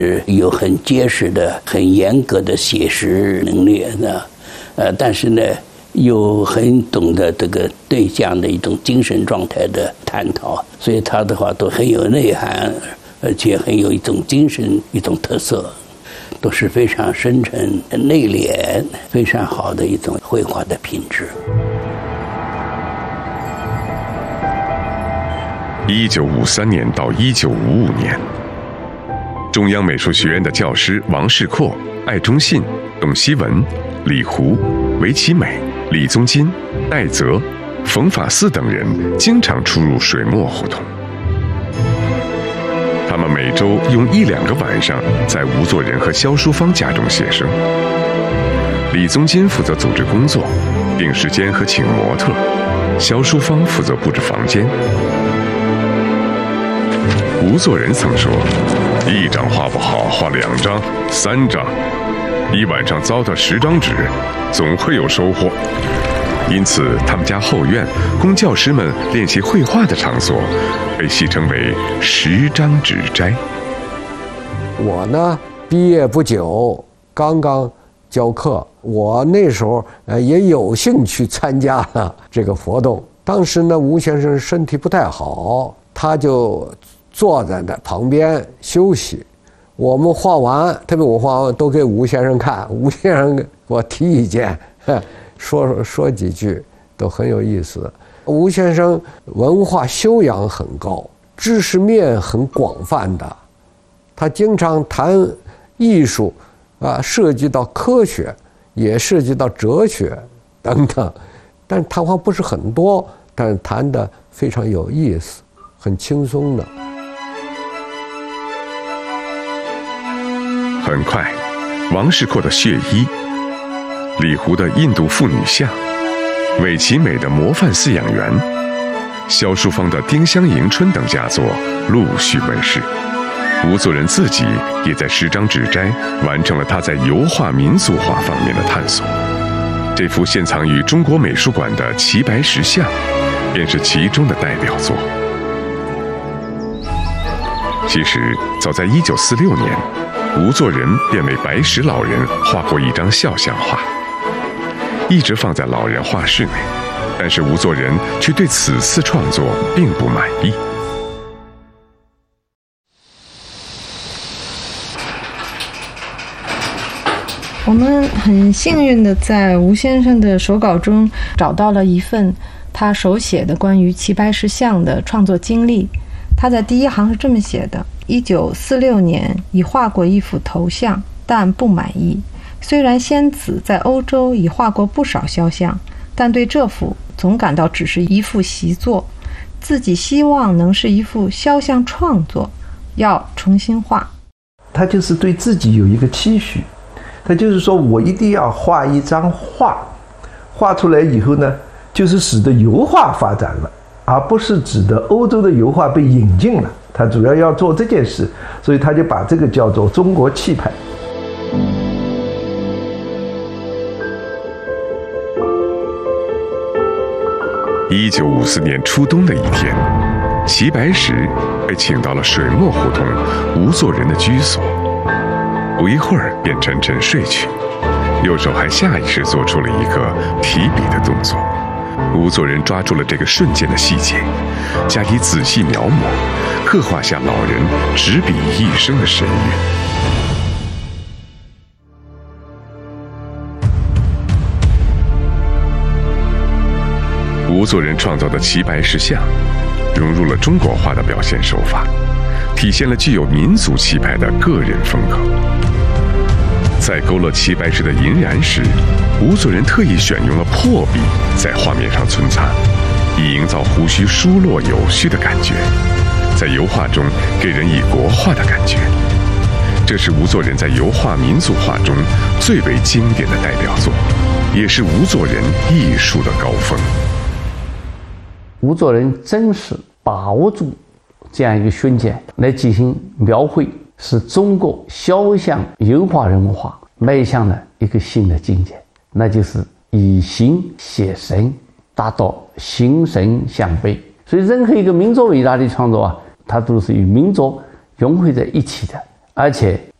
有很结实的、很严格的写实能力呢，但是呢，又很懂得这个对象的一种精神状态的探讨，所以他的话都很有内涵，而且很有一种精神、一种特色，都是非常深沉、内敛、非常好的一种绘画的品质。 1953年到1955年，中央美术学院的教师王世阔、艾忠信、董希文、李胡、韦其美、李宗金、戴泽、冯法四等人经常出入水墨胡同。他们每周用1-2个晚上在吴作人和萧淑芳家中写生。李宗金负责组织工作，定时间和请模特，萧淑芳负责布置房间。吴作人曾说，一张画不好，画2张、3张，一晚上糟蹋10张纸，总会有收获。因此，他们家后院供教师们练习绘画的场所，被戏称为10张纸斋。 我呢，毕业不久，刚刚教课，我那时候也有幸去参加了这个活动。当时呢，吴先生身体不太好，他就坐在那旁边休息。我们画完，特别我画完都给吴先生看，吴先生给我提意见，说几句都很有意思。吴先生文化修养很高，知识面很广泛的，他经常谈艺术涉及到科学，也涉及到哲学等等，但谈话不是很多，但是谈得非常有意思，很轻松的。 很快，王世阔的血衣、李胡的印度妇女像、韦其美的模范饲养员、萧淑芳的丁香迎春等佳作陆续问世。吴作人自己也在10张纸斋完成了他在油画民俗画方面的探索。这幅现藏于中国美术馆的齐白石像便是其中的代表作。其实早在1946年，吴作人便为白石老人画过一张肖像画，一直放在老人画室内，但是吴作人却对此次创作并不满意。 我们很幸运的在吴先生的手稿中找到了一份他手写的关于齐白石像的创作经历。他在第一行是这么写的：1946年已画过一幅头像，但不满意。虽然先子在欧洲已画过不少肖像，但对这幅总感到只是一幅习作，自己希望能是一幅肖像创作，要重新画。 他就是对自己有一个期许，他就是说我一定要画一张画，画出来以后呢，就是使得油画发展了，而不是指的欧洲的油画被引进了。他主要要做这件事，所以他就把这个叫做中国气派。 1954年初冬的一天，齐白石被请到了水墨胡同吴作人的居所，不一会儿便沉沉睡去，右手还下意识做出了一个提笔的动作。吴作人抓住了这个瞬间的细节，加以仔细描摹，刻画下老人执笔一生的神韵。吴作人创造的齐白石像融入了中国画的表现手法，体现了具有民族气派的个人风格。在勾勒齐白石的银然时，吴作人特意选用了破笔在画面上皴擦，以营造胡须疏落有序的感觉，在油画中给人以国画的感觉。这是吴作人在油画民俗画中最为经典的代表作，也是吴作人艺术的高峰。 吴作人真是把握住这样一个瞬间来进行描绘，使中国肖像油画人文画迈向了一个新的境界，那就是以形写神，达到形神相悖。所以任何一个民族伟大的创作它都是与民族融汇在一起的， 而且